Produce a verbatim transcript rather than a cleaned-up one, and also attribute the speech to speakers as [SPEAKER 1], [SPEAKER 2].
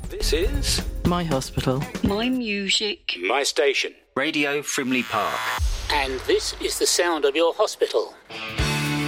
[SPEAKER 1] This is
[SPEAKER 2] My hospital.
[SPEAKER 3] My music.
[SPEAKER 1] my station.
[SPEAKER 4] Radio Frimley Park.
[SPEAKER 5] And this is the sound of your hospital.